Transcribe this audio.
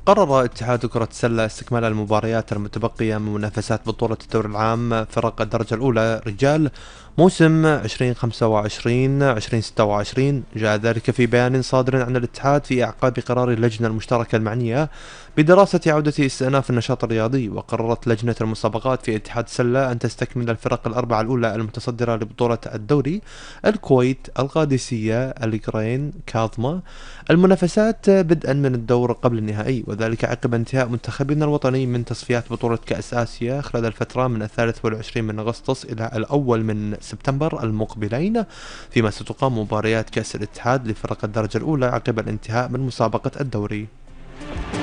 قرر اتحاد كرة السلة استكمال المباريات المتبقية من منافسات بطولة الدوري العام فرق الدرجة الأولى رجال موسم 2025-2026. جاء ذلك في بيان صادر عن الاتحاد في أعقاب قرار اللجنة المشتركة المعنية بدراسة عودة استئناف النشاط الرياضي. وقررت لجنة المسابقات في اتحاد السلة أن تستكمل الفرق الأربعة الأولى المتصدرة لبطولة الدوري الكويت، القادسية، القرين، كاظمة المنافسات بدءا من الدور قبل النهائي، وذلك عقب انتهاء منتخبنا الوطني من تصفيات بطولة كأس آسيا خلال الفترة من 23 من أغسطس إلى الأول من سبتمبر المقبلين، فيما ستقام مباريات كأس الاتحاد لفرق الدرجة الأولى عقب الانتهاء من مسابقة الدوري.